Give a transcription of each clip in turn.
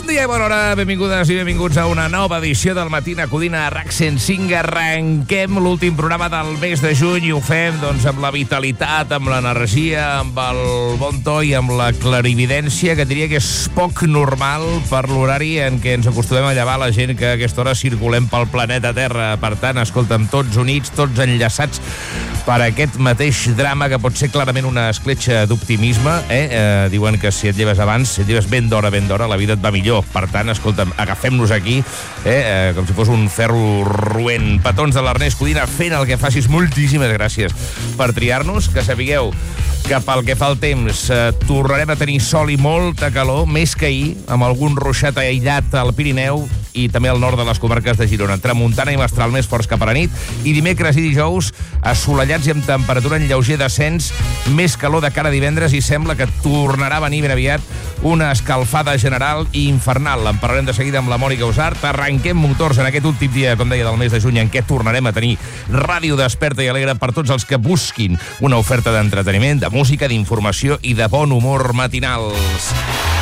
Bon dia i bona hora, benvingudes i benvinguts a una nova edició del Matina Codina a RAC 105. Arrenquem l'últim programa del mes de juny i ho fem doncs, amb la vitalitat, amb l'energia, amb el bon to i amb la clarividència, que diria que és poc normal per l'horari en què ens acostumem a llevar la gent que a aquesta hora circulem pel planeta Terra. Per tant, escolta'm, tots units, tots enllaçats per aquest mateix drama que pot ser clarament una escletxa d'optimisme. Diuen que si et lleves abans, si et lleves ben d'hora, la vida et va millor. Per tant, escolta'm, agafem-nos aquí com si fos un ferro roent. Petons de l'Ernest Codina fent el que facis. Moltíssimes gràcies per triar-nos. Que sapigueu que pel que fa al temps tornarem a tenir sol i molta calor, més que ahir, amb algun ruixat aïllat al Pirineu i també al nord de les comarques de Girona. Tramuntana i mestral més forts cap a la nit, i dimecres i dijous assolellats i amb temperatura en lleuger descens, més calor de cara a divendres, i sembla que tornarà a venir ben aviat una escalfada general i infernal. En parlarem de seguida amb la Mònica Usart. Arrenquem motors en aquest últim dia, com deia, del mes de juny, en què tornarem a tenir ràdio desperta i alegre per tots els que busquin una oferta d'entreteniment, de música, d'informació i de bon humor matinals.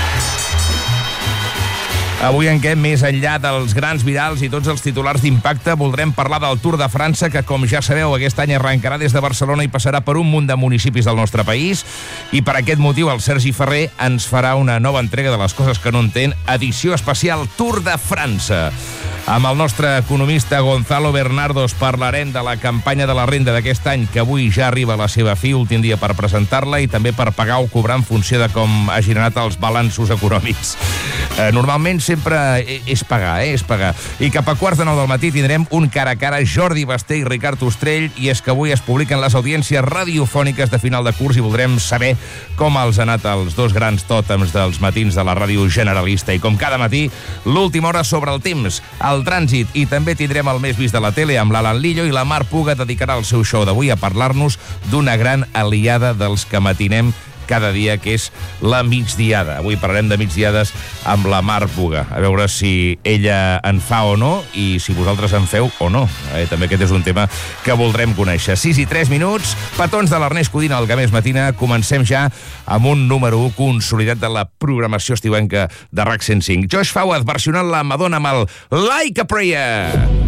Avui en què, més enllà dels grans virals i tots els titulars d'impacte, voldrem parlar del Tour de França, que, com ja sabeu, aquest any arrencarà des de Barcelona i passarà per un munt de municipis del nostre país. I per aquest motiu el Sergi Ferrer ens farà una nova entrega de les coses que no entén, edició especial Tour de França. Amb el nostre economista Gonzalo Bernardos parlarem de la campanya de la renda d'aquest any, que avui ja arriba a la seva fi, últim dia per presentar-la, i també per pagar o cobrar en funció de com hagin anat els balanços econòmics. Normalment sempre és pagar, és pagar. I cap a 8:45 del matí tindrem un cara a cara Jordi Basté i Ricard Ostrell, i és que avui es publiquen les audiències radiofòniques de final de curs i voldrem saber com els ha anat els dos grans tòtems dels matins de la ràdio generalista. I com cada matí, l'última hora sobre el temps, el trànsit, i també tindrem el més vist de la tele amb l'Alan Lillo, i la Mar Puga dedicarà el seu show d'avui a parlar-nos d'una gran aliada dels que matinem cada dia, que és la migdiada. Avui parlarem de migdiades amb la Mar Puga, a veure si ella en fa o no, i si vosaltres en feu o no. També aquest és un tema que voldrem conèixer. 6:03, petons de l'Ernest Codina, el que més matina. Comencem ja amb un número 1 consolidat de la programació estiuenca de RAC 105. Josh Fawad versionant la Madonna amb el Like a Prayer.